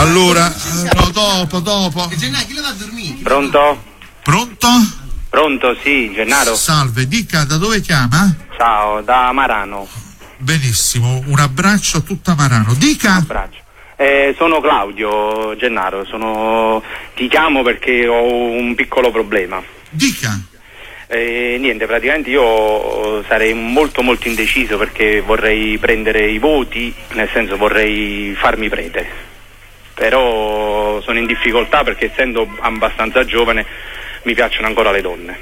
Allora, no, dopo. Gennaro, chi le va a dormire? Pronto? Pronto, sì, Gennaro. Salve, dica da dove chiama? Ciao, da Marano. Benissimo, un abbraccio a tutta Marano. Dica. Un abbraccio. Sono Claudio, Gennaro, ti chiamo perché ho un piccolo problema. Dica. Niente, praticamente io sarei molto molto indeciso perché vorrei prendere i voti, nel senso vorrei farmi prete, però sono in difficoltà perché essendo abbastanza giovane mi piacciono ancora le donne.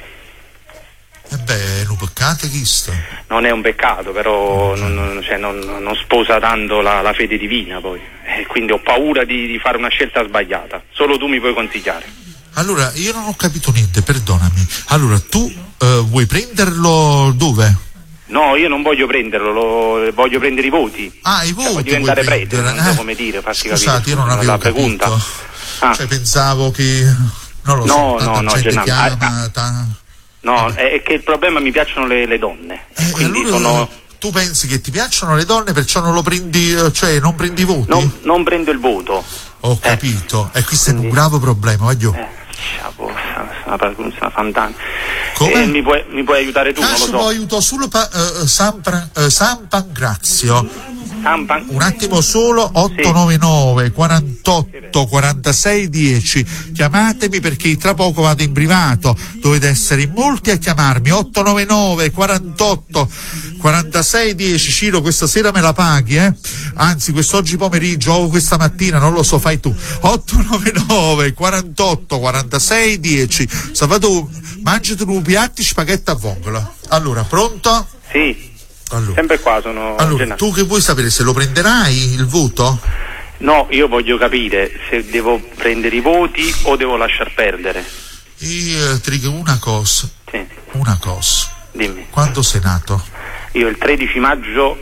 È un peccato questo. Non è un peccato, però non sposa tanto la fede divina poi, quindi ho paura di fare una scelta sbagliata. Solo tu mi puoi consigliare. Allora, io non ho capito niente, perdonami. Allora, tu vuoi prenderlo dove? No, io non voglio prenderlo, voglio prendere i voti. Ah, i voti. Vuoi diventare prete, non so come dire, farti capire. Scusate, io non avevo capito. Cioè, pensavo che... Non lo so, tanta gente chiama... No, è che il problema mi piacciono le donne. Quindi allora tu pensi che ti piacciono le donne, perciò non lo prendi, cioè non prendi i voti? Non prendo il voto. Ho capito. E questo è un grave problema, voglio. Una fantastica. Come? Mi puoi aiutare tu? Non lo so. Aiuto solo San Pancrazio. Un attimo solo, 899 48 46 10. Chiamatemi perché tra poco vado in privato. Dovete essere in molti a chiamarmi. 899 48 46 10. Ciro, questa sera me la paghi, Anzi, quest'oggi pomeriggio o questa mattina, non lo so, fai tu. 899 48 46 10. Salvatore, mangiati un piatto di spaghetti a vongola. Allora, pronto? Sì. Allora. Sempre qua sono. Allora, tu che vuoi sapere, se lo prenderai il voto? No, io voglio capire se devo prendere i voti o devo lasciar perdere. Io ti dico una cosa. Sì. Una cosa. Dimmi. Quando sei nato? Io il 13 maggio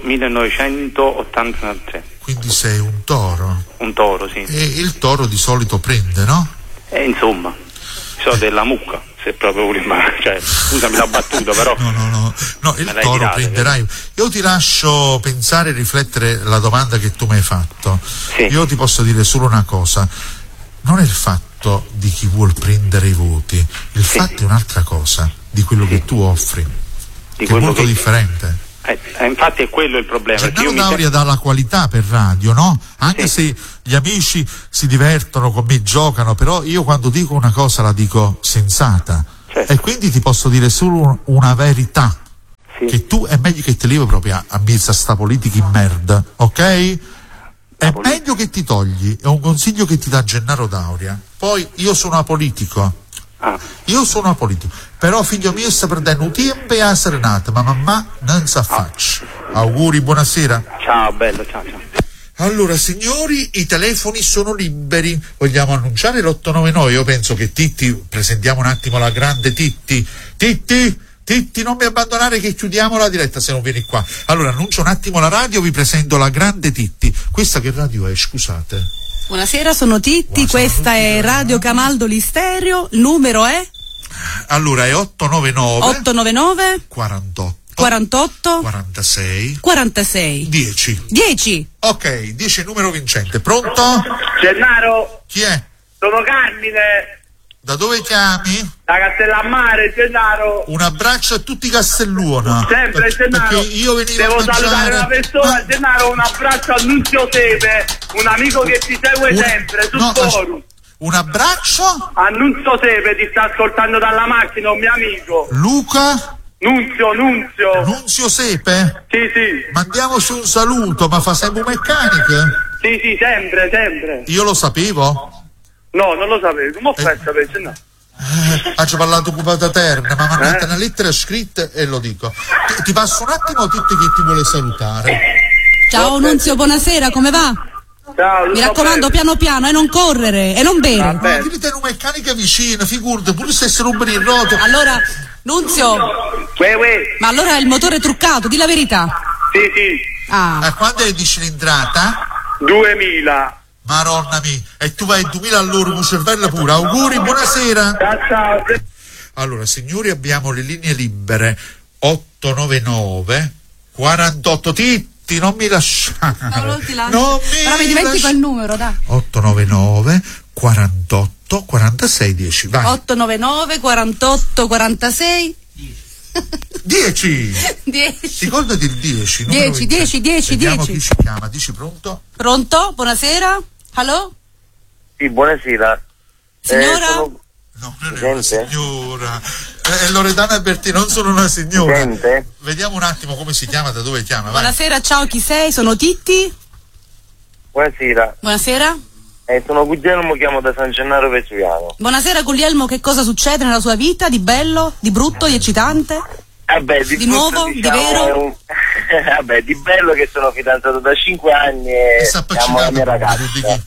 1983. Quindi sei un toro? Un toro, sì. E il toro di solito prende, no? Insomma, so della mucca. Se proprio cioè, scusami la battuta, però no, il toro prenderai. Io ti lascio pensare e riflettere la domanda che tu mi hai fatto. Sì. Io ti posso dire solo una cosa: non è il fatto di chi vuol prendere i voti, il fatto è un'altra cosa, di quello che tu offri, che è molto differente. Infatti è quello il problema. Gennaro Dauria dà la qualità per radio, no? Anche se gli amici si divertono con me, giocano, però io quando dico una cosa la dico sensata. E quindi ti posso dire solo una verità, che tu è meglio che ti levi proprio a mezzo a sta politica in merda, ok? È meglio che ti togli, è un consiglio che ti dà Gennaro Dauria. Poi io sono apolitico. Io sono apolitico, però figlio mio sta perdendo tempo a serenata, ma mamma non sa faccia. Auguri, buonasera. Ciao, bello, ciao. Allora, signori, i telefoni sono liberi. Vogliamo annunciare l'899? Io penso che Titti, presentiamo un attimo la grande Titti. Titti, non mi abbandonare che chiudiamo la diretta se non vieni qua. Allora, annuncio un attimo la radio, vi presento la grande Titti. Questa che radio è, scusate? Buonasera, sono Titti, questa è Radio Camaldoli Stereo, il numero è? Allora è 899 48 46 10. Ok, 10 numero vincente. Pronto? Gennaro. Chi è? Sono Carmine. Da dove chiami? Da Castellammare, Gennaro. Un abbraccio a tutti Castelluono. Sempre, Gennaro. Io venivo devo a mangiare... salutare una persona, Gennaro, un abbraccio a Nunzio Sepe, un amico che ti segue sempre sul forum. Un abbraccio? A Nunzio Sepe, ti sta ascoltando dalla macchina, un mio amico. Luca? Nunzio Sepe? Sì. Mandiamoci un saluto, ma fa sempre meccaniche? Sì, sempre. Io lo sapevo? No, non lo sapevo, come ho fatto a sapere, no? Ci parlato occupata terna, ma mandate una lettera scritta e lo dico. Ti passo un attimo tutti che ti vuole salutare. Ciao Nunzio, buonasera, come va? Ciao, mi raccomando, piano piano, e non correre, e non bere. Ma dite una meccanica vicina, figurati, pure se si rubbano il roto. Allora, Nunzio, ma allora il motore è truccato, di la verità. Sì. A quando è di cilindrata? 2000. Maronna mia, e tu vai 2000 all'ora con cervello pure. Auguri, buonasera. Ciao. Allora, signori, abbiamo le linee libere 899 48 Titti. Tutti, non mi lasciare. No, non ti lascio. Non Però mi dimentico il numero, dai. 899 48 46 10. Vai. 899 48 46 10. 10. Ricordati il 10. 10. Vediamo chi ci chiama. Dici pronto? Pronto? Buonasera? Allo? Sì, buonasera. Signora? No, non è una signora. Loredana Bertini, non sono una signora. Sente? Vediamo un attimo come si chiama, da dove chiama. Vai. Buonasera, ciao, chi sei? Sono Titti. Buonasera. Buonasera. Sono Guglielmo, chiamo da San Gennaro Vesuviano. Buonasera Guglielmo, che cosa succede nella sua vita? Di bello, di brutto, di eccitante? Di nuovo, brutto, di vero? Di bello che sono fidanzato da 5 anni e amo la mia ragazza.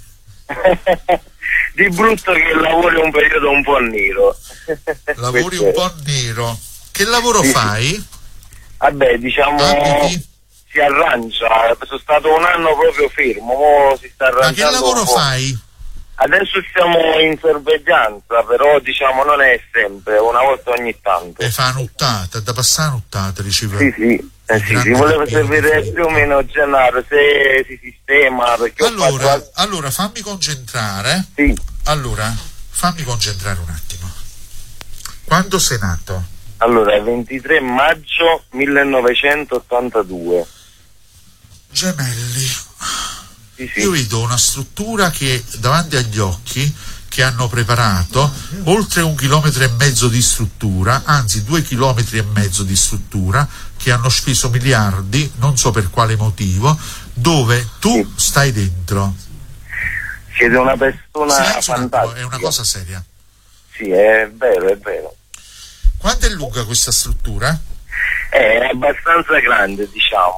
Di brutto che lavori un periodo un po' nero. Lavori un po' nero. Che lavoro fai? Diciamo si arrangia. Sono stato un anno proprio fermo, mo si sta arrangiando. Ma che lavoro fai? Adesso siamo in sorveglianza, però diciamo non è sempre, una volta ogni tanto. E fa nottata, da passare nottata, riceve. Sì, volevo sapere più o meno Gennaro se si sistema, perché allora fammi concentrare. Sì. Allora, fammi concentrare un attimo. Quando sei nato? Allora, 23 maggio 1982. Gemelli. Sì. Io vedo una struttura che davanti agli occhi, che hanno preparato oltre 1,5 chilometri di struttura, anzi 2,5 chilometri di struttura, che hanno speso miliardi, non so per quale motivo, dove tu stai dentro. Siete una persona fantastica. È una cosa seria. Sì, è vero. Quanto è lunga questa struttura? È abbastanza grande, diciamo.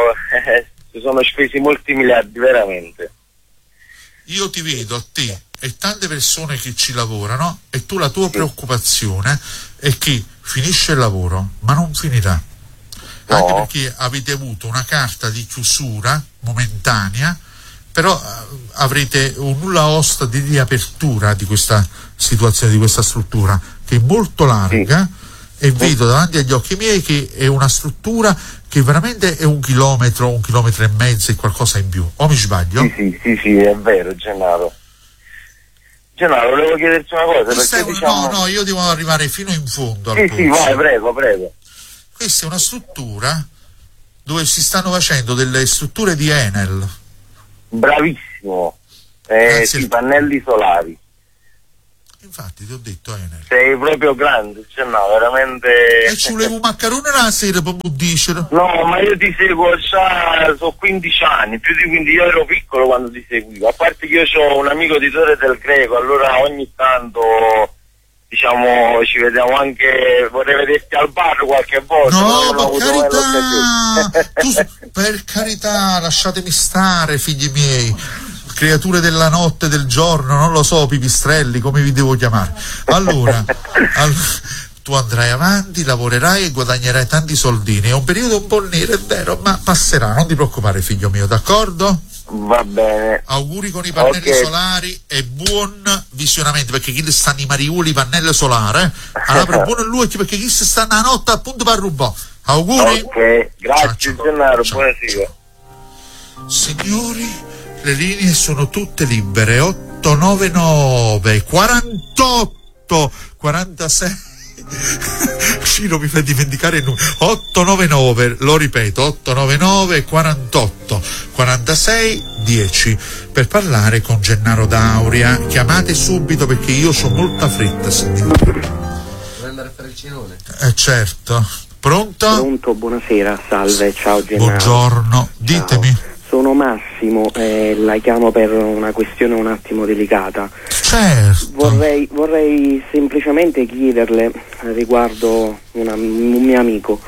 Si sono spesi molti miliardi, veramente. Io ti vedo a te e tante persone che ci lavorano, e tu, la tua preoccupazione è che finisce il lavoro, ma non finirà. Anche perché avete avuto una carta di chiusura momentanea, però avrete un nulla osta di riapertura di questa situazione, di questa struttura, che è molto larga, e vedo davanti agli occhi miei che è una struttura che veramente è 1 chilometro, 1,5 chilometri e qualcosa in più. O mi sbaglio? Sì, è vero, Gennaro. Gennaro, volevo chiederti una cosa. No, io devo arrivare fino in fondo al Sì, vai, prego. Questa è una struttura dove si stanno facendo delle strutture di Enel. Bravissimo. Sì, pannelli solari. Infatti ti ho detto Enel. Sei proprio grande, veramente. E ci volevo un maccherone la sera per dicere. No, ma io ti seguo già, sono 15 anni, più di 15, io ero piccolo quando ti seguivo. A parte che io ho un amico di Torre del Greco, allora ogni tanto, diciamo, ci vediamo anche, vorrei vederti al bar qualche volta. No, per carità, per carità, lasciatemi stare, figli miei. Creature della notte, del giorno, non lo so, pipistrelli, come vi devo chiamare. Allora, tu andrai avanti, lavorerai e guadagnerai tanti soldini. È un periodo un po' nero, è vero, ma passerà, non ti preoccupare, figlio mio, d'accordo? Va bene. Auguri con i pannelli solari e buon visionamento, perché chi stanno i mariuli pannelli solari, allora buono lui, perché chi sta a notte appunto per rubare. Auguri. Ok, grazie Gennaro, buonasera. Signori, le linee sono tutte libere. 899 48 46 Ciro mi fa dimenticare il numero. 899, lo ripeto, 899 48 46 10 per parlare con Gennaro D'Auria. Chiamate subito perché io ho molta fretta, signore. Vuoi andare a fare il cenone? Certo. Pronto? Buonasera, salve, ciao Gennaro. Buongiorno, ditemi. Ciao. Sono Massimo, la chiamo per una questione un attimo delicata. Certo. Vorrei semplicemente chiederle riguardo un mio amico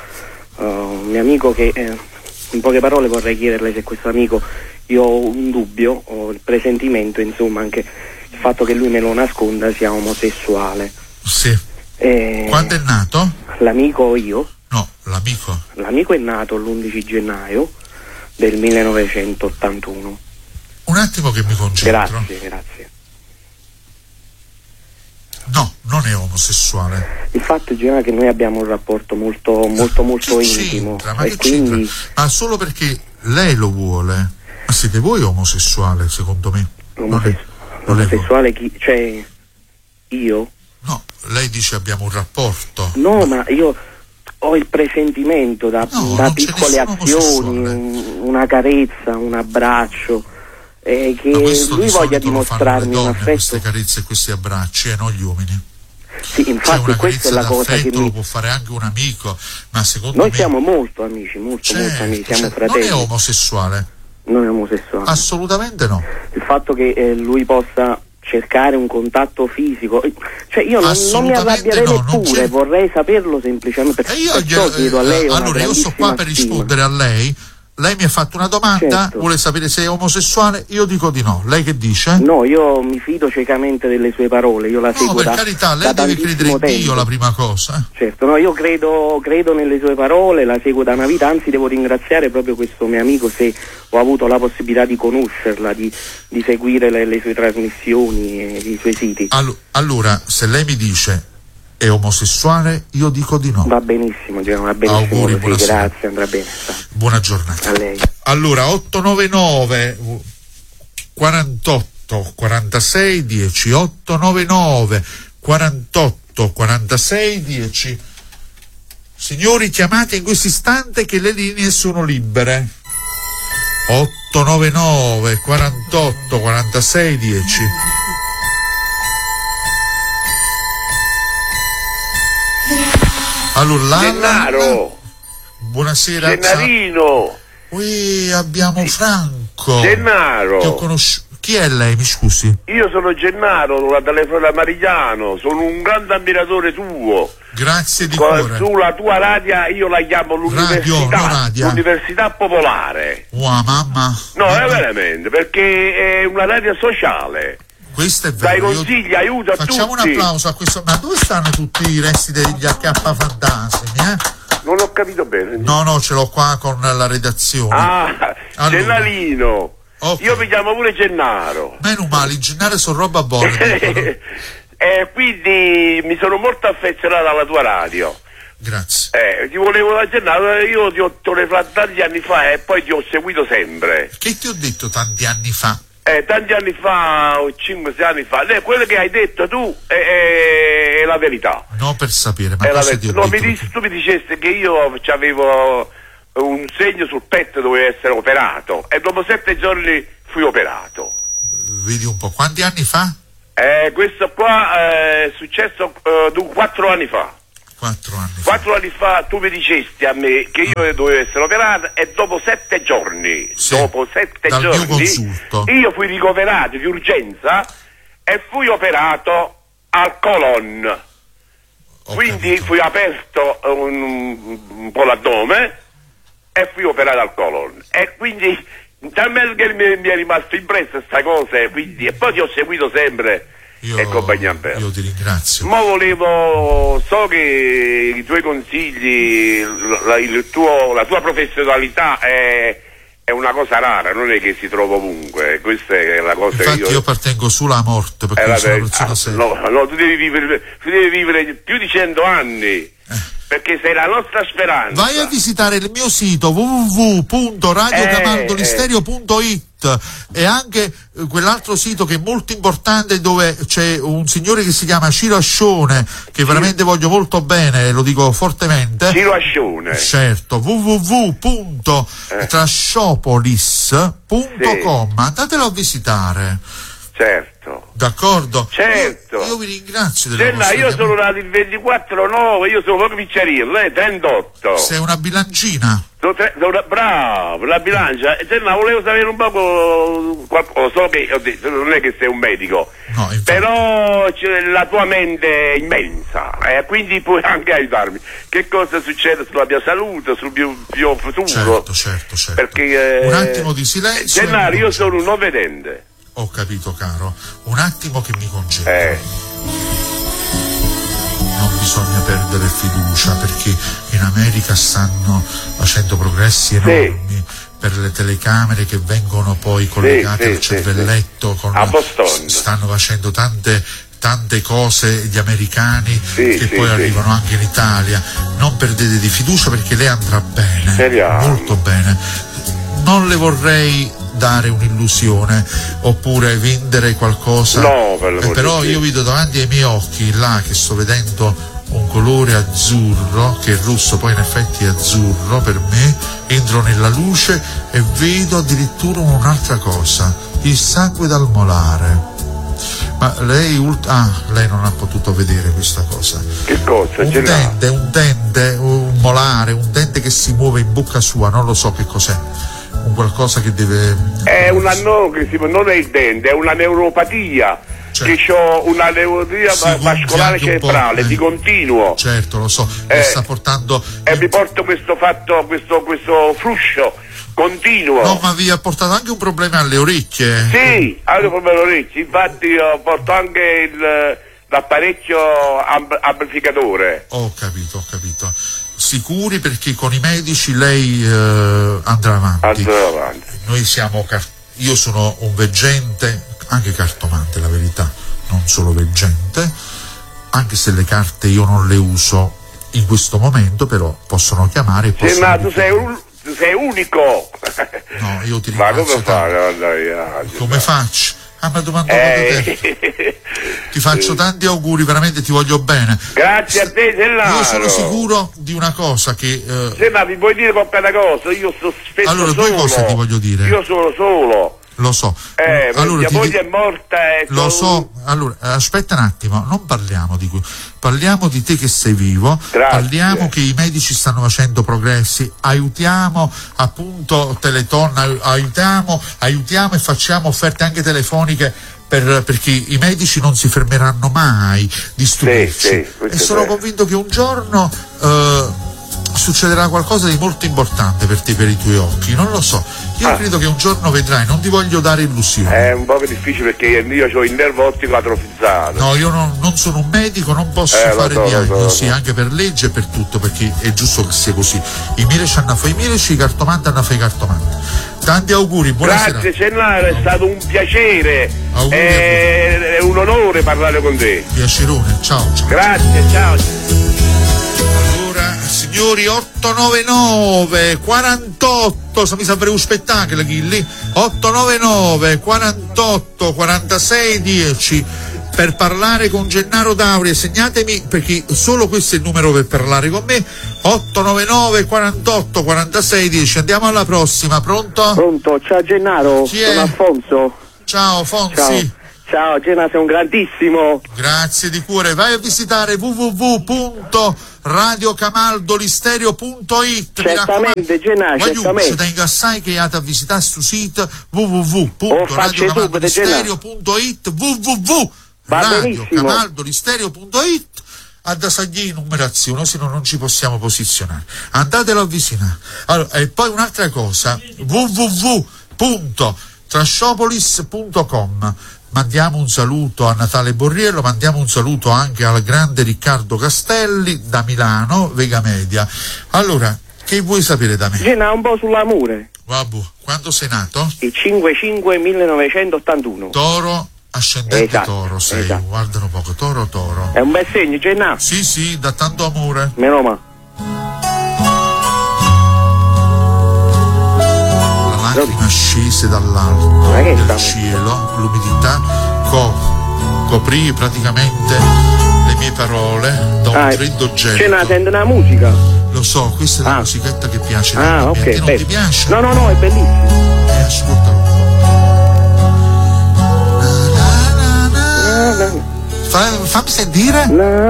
che in poche parole vorrei chiederle se questo amico, io ho un dubbio, ho il presentimento, insomma, anche il fatto che lui me lo nasconda, sia omosessuale. Sì. Quando è nato? L'amico o io? No, l'amico. L'amico è nato l'11 gennaio del 1981. Un attimo che mi concentro. Grazie. No, non è omosessuale. Il fatto è che noi abbiamo un rapporto molto intimo. Ma e quindi... Ma solo perché lei lo vuole. Ma siete voi omosessuale, secondo me? Omosessuale chi? Cioè, io? No, lei dice abbiamo un rapporto. No, ma io ho il presentimento da piccole azioni, una carezza, un abbraccio, che lui voglia dimostrarmi un affetto. Queste carezze e questi abbracci, non gli uomini. Sì, infatti questa è la cosa che lo può fare anche un amico, ma secondo noi me... siamo molto amici, molto amici, siamo fratelli. Non è omosessuale? Non è omosessuale. Assolutamente no. Il fatto che lui possa cercare un contatto fisico, cioè io non mi arrabbierei neppure, vorrei saperlo semplicemente, perché chiedo a lei allora io sto qua per rispondere a lei. Lei mi ha fatto una domanda, certo. Vuole sapere se è omosessuale, io dico di no. Lei che dice? No, io mi fido ciecamente delle sue parole, io la seguo per carità, lei deve credere in Dio, la prima cosa. Certo, no, io credo nelle sue parole, la seguo da una vita, anzi devo ringraziare proprio questo mio amico se ho avuto la possibilità di conoscerla, di seguire le sue trasmissioni e i suoi siti. Allora, se lei mi dice è omosessuale, io dico di no. Va benissimo, va benissimo. Auguri, così, grazie, andrà bene. Buona giornata. A lei. Allora, 899 48 46 10, 899 48 46 10. Signori, chiamate in questo istante che le linee sono libere. 899 48 46 10. Allora, Gennaro. Buonasera. Gennarino. Qui abbiamo Franco. Gennaro. Ti ho conosciuto. Chi è lei, mi scusi? Io sono Gennaro, la telefono da Marigliano, sono un grande ammiratore tuo. Grazie di cuore. Sulla tua radio io la chiamo l'Università Popolare. Wow, mamma. No, è veramente, perché è una radio sociale. Questo è vero. Dai consigli, aiuto a tutti. Facciamo un applauso a questo. Ma dove stanno tutti i resti degli AK fantasmi, Non ho capito bene. No, ce l'ho qua con la redazione. Allora. Gennarino. Okay. Io mi chiamo pure Gennaro. Meno male, in Gennaro sono roba buona. Quindi mi sono molto affezionato alla tua radio. Grazie. Ti volevo da Gennaro, io ti ho telefonato tanti anni fa e poi ti ho seguito sempre. Che ti ho detto tanti anni fa? Tanti anni fa, 5-6 anni fa, quello che hai detto tu è la verità. No, per sapere, ma cosa ti ho detto? Tu mi dicesti che io avevo un segno sul petto, dovevo essere operato e dopo 7 giorni fui operato. Vedi un po', quanti anni fa? Questo qua è successo 4 anni fa. 4 anni fa tu mi dicesti a me che io dovevo essere operato e dopo 7 giorni, io fui ricoverato di urgenza e fui operato al colon. Quindi fui aperto un po' l'addome e fui operato al colon. E quindi talmente che mi è rimasto impressa questa cosa, quindi, e poi ti ho seguito sempre. E compagnia bella. Io ti ringrazio. Ma so che i tuoi consigli, la tua professionalità è una cosa rara, non è che si trova ovunque. Questa è la cosa. Infatti che io appartengo solo alla morte, perché sono una persona seria. No, tu devi vivere più di 100 anni. Perché sei la nostra speranza. Vai a visitare il mio sito www.radiocamaldolisterio.it e anche quell'altro sito che è molto importante, dove c'è un signore che si chiama Ciro Ascione, che veramente voglio molto bene, lo dico fortemente. Ciro Ascione. Certo, www.trasciopolis.com. Andatelo a visitare. Certo. D'accordo? Certo. Io vi ringrazio io sono nato il 24/9, io sono proprio piccerino, lei 38. Sei una bilancina. Bravo, la bilancia. Volevo sapere un poco qualcosa, so che ho detto, non è che sei un medico, no, però la tua mente è immensa, quindi puoi anche aiutarmi. Che cosa succede sulla mia salute, sul mio futuro? Certo. Perché un attimo di silenzio. Gennaro, io sono un non vedente. Ho capito, caro. Un attimo che mi concentro. Non bisogna perdere fiducia, perché in America stanno facendo progressi enormi per le telecamere che vengono poi collegate al cervelletto. A Boston. Stanno facendo tante cose gli americani che poi arrivano anche in Italia. Non perdete di fiducia, perché lei andrà bene. Speriamo. Molto bene. non le vorrei dare un'illusione oppure vendere qualcosa, No, però io vedo davanti ai miei occhi là che sto vedendo un colore azzurro, che il rosso poi in effetti è azzurro per me, entro nella luce e vedo addirittura un'altra cosa, il sangue dal molare. Ma lei non ha potuto vedere questa cosa. Che cosa? Un dente, un molare, un dente che si muove in bocca sua, non lo so che cos'è. Un qualcosa che deve... non è il dente, è una neuropatia. Certo. Che ho una neuropatia vascolare cerebrale di continuo. Certo, lo so, mi sta portando... E mi porto questo fruscio continuo. No, ma vi ha portato anche un problema alle orecchie. Sì, anche un problema alle orecchie, infatti io porto anche l'apparecchio amplificatore. Ho capito. Sicuri, perché con i medici lei andrà avanti. Noi siamo io sono un veggente, anche cartomante, la verità, non solo veggente, anche se le carte io non le uso in questo momento, però possono chiamare e ma tu sei unico. No, io ti ringrazio. Ma come fai? Come faccio? Ma domando te. Ti faccio tanti auguri, veramente ti voglio bene. Grazie a te, Gennaro. Io sono sicuro di una cosa che... Gennaro, mi vuoi dire qualche cosa? Io sto spesso allora, solo. Due cose ti voglio dire. Io sono solo. Lo so. Allora, mia moglie è morta. Lo so. Allora, aspetta un attimo, non parliamo di cui. Parliamo di te che sei vivo. Grazie. Parliamo che i medici stanno facendo progressi. Aiutiamo appunto Teleton, aiutiamo e facciamo offerte anche telefoniche perché i medici non si fermeranno mai di stupirci. Sì, e sono convinto che un giorno succederà qualcosa di molto importante per te, per i tuoi occhi, non lo so. Io credo che un giorno vedrai, non ti voglio dare illusioni. È un po' difficile perché io ho il nervo ottico atrofizzato. No, io non sono un medico, non posso fare diagnosi, anche per legge e per tutto, perché è giusto che sia così. I mielici hanno fatto i mielici, i cartomanti hanno fatto i cartomanti. Tanti auguri, buonasera. Grazie Gennaro, è stato un piacere. È un onore parlare con te. Piacerone, ciao. Grazie, ciao. Allora, signori, 899 48, mi sa un spettacolo Ghilli, 899 48 46 10 per parlare con Gennaro Dauria. Segnatemi, perché solo questo è il numero per parlare con me, 899 48 46 10. Andiamo alla prossima. Pronto, ciao Gennaro. Chi è? Sono Alfonso. Ciao Fonsi. Ciao Gennaro, sei un grandissimo. Grazie di cuore. Vai a visitare www.radiocamaldolistereo.it. Certamente Gennaro, certamente. C'è da ingassare che andate a visitare sul sito www.radiocamaldolistereo.it, www.radiocamaldolistereo.it. a da sagli numerazione, se no non ci possiamo posizionare. Andatelo a avvicinare. Allora, e poi un'altra cosa, www.trashopolis.com. Mandiamo un saluto a Natale Borriello, mandiamo un saluto anche al grande Riccardo Castelli da Milano, Vega Media. Allora, che vuoi sapere da me? Gennaro, un po' sull'amore. Vabbè, quando sei nato? Il 5/5/1981. Toro, ascendente esatto, Toro sei, esatto. Guardano poco, Toro. È un bel segno, Gennaro? Sì, da tanto amore. Meno male. Lacrime scese dall'alto del cielo, l'umidità coprì praticamente le mie parole da un freddo gelo. C'è una musica. Lo so, questa è la musichetta che piace. Ok. A te non ti piace? No, è bellissimo. Ascoltalo un po'. Fammi sentire.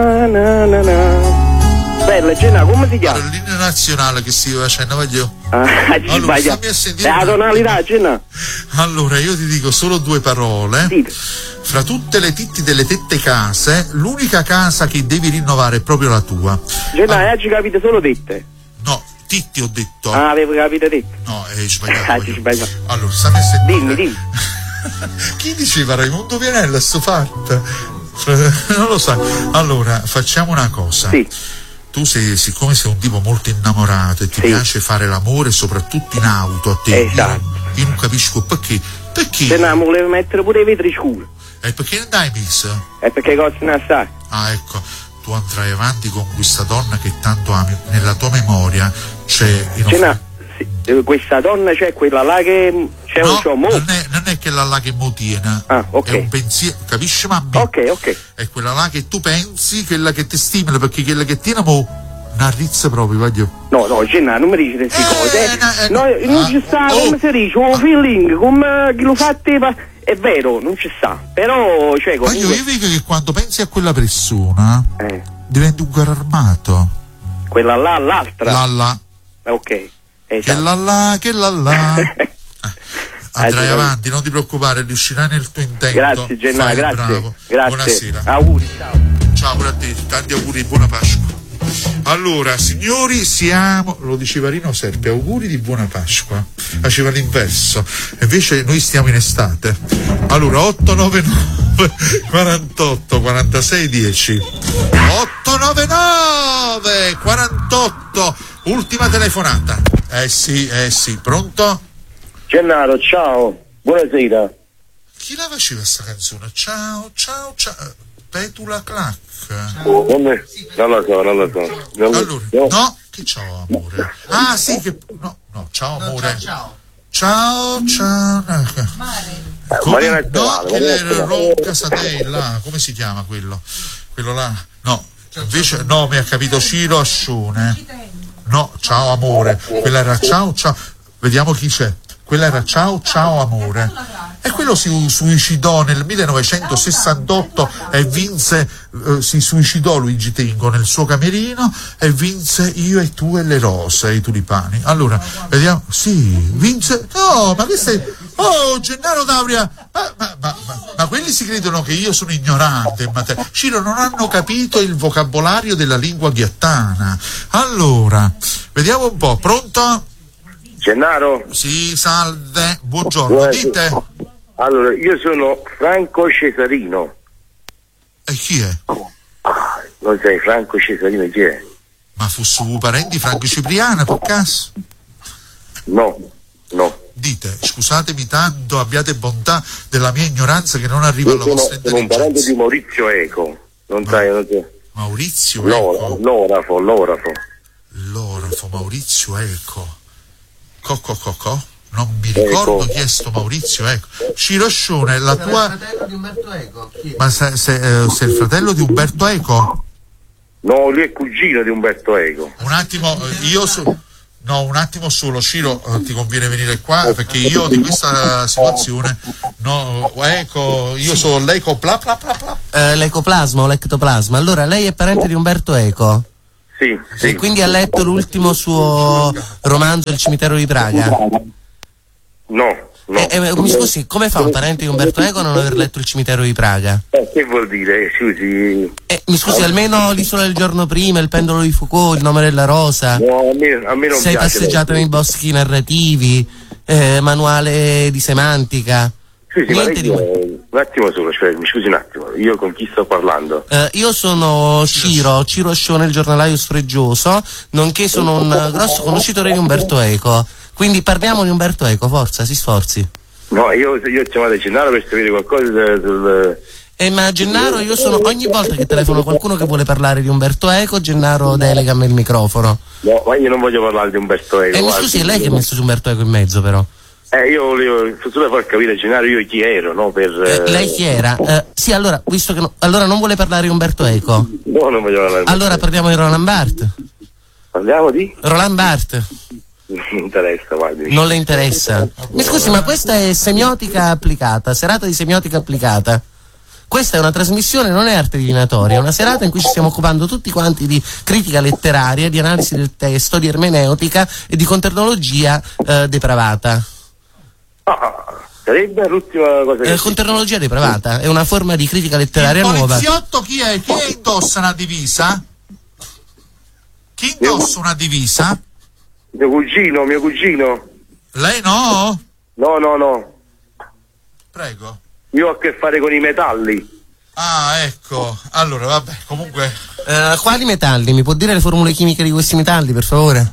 Bella, Gennaro, come si chiama? Allora, l'inno nazionale che si facendo, voglio. Allora, fammi a sentire. La tonalità, Gennaro. Allora, io ti dico solo due parole. Sì. Fra tutte le titti delle tette case, l'unica casa che devi rinnovare è proprio la tua. Gennaro, oggi capite solo tette? No, titti ho detto. Avevo capito tette. No, hai sbagliato. Sbagliato. Allora, stammi a sentire. Dimmi. Chi diceva Raimondo Vianella sto fatto? Non lo so. Allora, facciamo una cosa. Sì. Tu siccome sei un tipo molto innamorato e ti piace fare l'amore soprattutto in auto a te, esatto. io non capisco perché. Gennaro, volevo mettere pure i vetri scuri. E perché non dai messo? E perché cosa ne sai? Ah, ecco, tu andrai avanti con questa donna che tanto ami, nella tua memoria c'è Gennaro, questa donna, cioè quella là che c'è non è quella là che mo tiene. Ok. È un pensiero, capisci mamma? Ok. È quella là che tu pensi, quella che ti stimola, perché quella che tiene mo una rizza proprio, voglio. No, Gennaro, non mi dici queste cose. Non ci sta, come si dice, un feeling, come chi lo fa a te, è vero, non ci sta. Però, cioè, comunque... Io vedo che quando pensi a quella persona diventi un carro armato. Quella là, l'altra. Là. Ok. Esatto. Che là. Andrai avanti, non ti preoccupare, riuscirai nel tuo intento. Grazie Gennaro, grazie. Bravo. Grazie. Buonasera. Auguri, ciao. Ciao pure a te, tanti auguri, buona Pasqua. Allora, signori, lo diceva Rino Serpi, auguri di buona Pasqua. Faceva l'inverso, invece noi stiamo in estate. Allora, 899 48 46 10 899 48, ultima telefonata. Sì, pronto? Gennaro, ciao, buonasera. Chi la faceva sta canzone? Ciao. Petula Clac. Non lo so. Allora, no, che ciao amore. Sì, che no, ciao amore. Ciao. Mariana Rocca Satella, come si chiama quello? Quello là? No, invece no, mi ha capito Ciro Ascione. No, ciao amore. Quella era ciao. Vediamo chi c'è. Quella era ciao amore. E quello si suicidò nel 1968 e vinse, si suicidò Luigi Tenco nel suo camerino e vinse Io e tu e le rose, i tulipani. Allora, vediamo, vinse, no, ma questo è, Gennaro D'Auria, ma quelli si credono che io sono ignorante in materia. Ciro, non hanno capito il vocabolario della lingua ghiattana. Allora, vediamo un po', pronto? Gennaro? Sì, salve, buongiorno, dite. Allora, io sono Franco Cesarino. E chi è? Non sai Franco Cesarino chi è? Ma fu suo parente Franco Cipriano, per caso? No. Dite, scusatemi tanto, abbiate bontà della mia ignoranza che non arriva alla vostra intelligenza. Sono un parente di Maurizio Eco. Non sai. Maurizio Eco? L'orafo, Maurizio Eco. Non mi ricordo chi è sto Maurizio Eco. Ciro Ascione, la tua... È il fratello di Umberto Eco. Ma sei il fratello di Umberto Eco? No, lui è cugino di Umberto Eco. Un attimo, un attimo solo, Ciro, ti conviene venire qua perché io di questa situazione io sono l'ecoplasma o l'ectoplasma. Allora, lei è parente di Umberto Eco? Sì. E quindi ha letto l'ultimo suo romanzo, Il cimitero di Praga? No. Mi scusi, come fa un parente di Umberto Eco a non aver letto Il cimitero di Praga? Che vuol dire? Scusi. Mi scusi, almeno L'isola del giorno prima, Il pendolo di Foucault, Il nome della rosa. No, a me non Sei piace. passeggiato nei boschi narrativi, manuale di semantica. Sì, un attimo solo, mi scusi un attimo, io con chi sto parlando? Io sono Ciro Ascione, il giornalaio sfreggioso, nonché sono un grosso conoscitore di Umberto Eco. Quindi parliamo di Umberto Eco, forza, si sforzi. No, io ho chiamato Gennaro per sapere qualcosa sul... ma Gennaro, ogni volta che telefono qualcuno che vuole parlare di Umberto Eco, Gennaro delega a me il microfono. No, ma io non voglio parlare di Umberto Eco. Mi scusi, è lei che ha messo su Umberto Eco in mezzo, però. Io volevo solo far capire, Gennaro, io chi ero, no? Lei chi era? Sì, allora, visto che allora non vuole parlare di Umberto Eco? No, non voglio parlare. Allora parliamo di Roland Barthes. Parliamo di? Roland Barthes. Non mi interessa, guardi. Non le interessa? Mi scusi, ma questa è semiotica applicata, serata di semiotica applicata. Questa è una trasmissione, non è arte divinatoria, è una serata in cui ci stiamo occupando tutti quanti di critica letteraria, di analisi del testo, di ermeneutica e di conternologia depravata. Sarebbe l'ultima cosa che... Conternologia depravata è una forma di critica letteraria nuova. Il poliziotto chi è? Chi indossa una divisa? Chi indossa una divisa? Mio cugino. Lei no? No. Prego. Io ho a che fare con i metalli. Ecco. Allora, vabbè, comunque... quali metalli? Mi può dire le formule chimiche di questi metalli, per favore?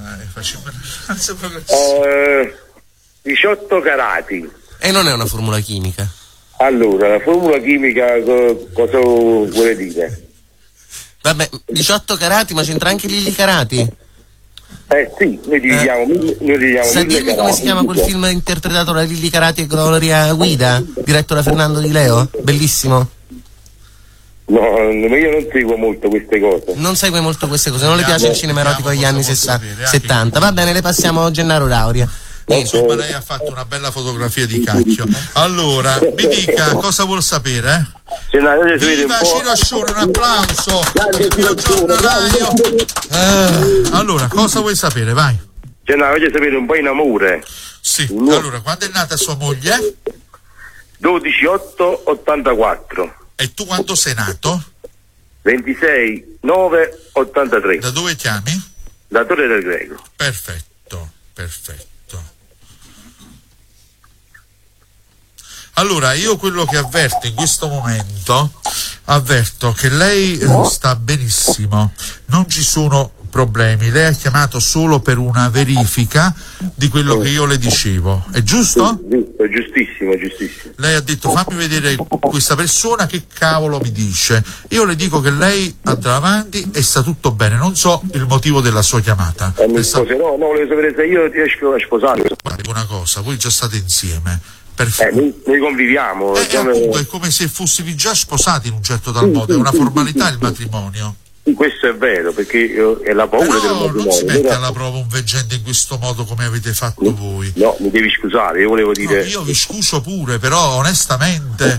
18 carati. E non è una formula chimica. Allora, la formula chimica cosa vuole dire? Vabbè, 18 carati, ma c'entra anche gli illicarati? Sì, noi dividiamo. Sa dirmi come si chiama quel film interpretato da Lilli Carati e Gloria Guida, diretto da Fernando Di Leo? Bellissimo. No, io non seguo molto queste cose. Non segue molto queste cose, non le piace il cinema erotico degli anni 70. Va bene, le passiamo Gennaro Rauria. Insomma, lei ha fatto una bella fotografia di cacchio. Allora, mi dica cosa vuol sapere? Viva Ciro Ascione, un applauso. Allora, cosa vuoi sapere? Vai. Voglio sapere un po' in amore. Sì, allora, quando è nata sua moglie? 12/8/84. E tu quando sei nato? 26/9/83. Da dove chiami? Da Torre del Greco. Perfetto. Allora, io quello che avverto in questo momento, avverto che lei sta benissimo, non ci sono problemi, lei ha chiamato solo per una verifica di quello che io le dicevo, è giusto? Giustissimo. Lei ha detto fammi vedere questa persona che cavolo mi dice, io le dico che lei andrà avanti e sta tutto bene, non so il motivo della sua chiamata. No, volevo sapere se io riesco a sposare. Guarda una cosa, voi già state insieme. Perfetto. Noi conviviamo. Comunque è come se fossimo già sposati in un certo tal modo, è una formalità il matrimonio. Questo è vero, perché è la paura del matrimonio. Non si mette alla prova un veggente in questo modo come avete fatto voi. No, mi devi scusare, io volevo dire. No, io vi scuso pure, però onestamente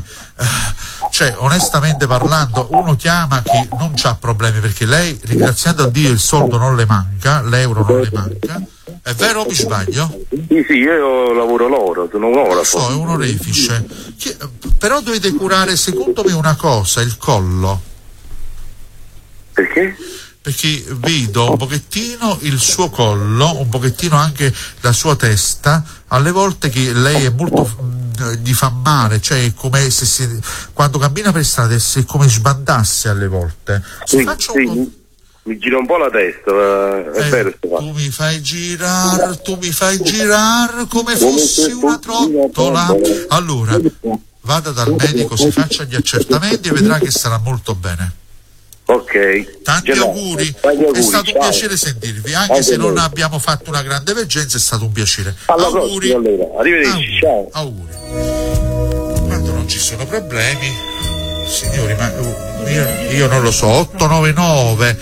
parlando, uno chiama chi non c'ha problemi, perché lei, ringraziando a Dio, il soldo non le manca, l'euro non le manca. È vero o mi sbaglio? Sì, io lavoro l'oro, sono un oro. So, è un orefice. Però dovete curare, secondo me, una cosa, il collo. Perché? Perché vedo un pochettino il suo collo, un pochettino anche la sua testa, alle volte che lei è molto gli fa male, cioè è come se quando cammina per strada è come sbandasse alle volte. Mi gira un po' la testa, è vero. Tu mi fai girare come fossi una trottola. Allora, vada dal medico, si faccia gli accertamenti e vedrà che sarà molto bene. Ok. Tanti auguri. È stato un piacere sentirvi, anche se non abbiamo fatto una grande veggenza, è stato un piacere. Auguri. Arrivederci, ciao. Auguri. Quando non ci sono problemi, signori, ma io non lo so, 899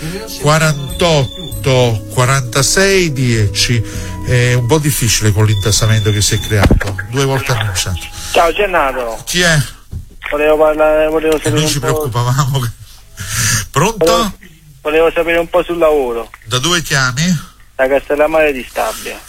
48 46 10. È un po' difficile con l'intasamento che si è creato, 2 volte annunciato. Ciao Gennaro. Chi è? Volevo sapere noi ci preoccupavamo. Pronto? Volevo sapere un po' sul lavoro. Da dove chiami? Da Castellammare di Stabia.